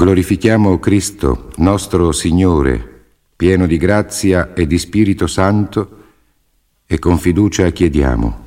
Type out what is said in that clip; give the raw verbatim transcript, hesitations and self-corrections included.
Glorifichiamo Cristo, nostro Signore, pieno di grazia e di Spirito Santo, e con fiducia chiediamo: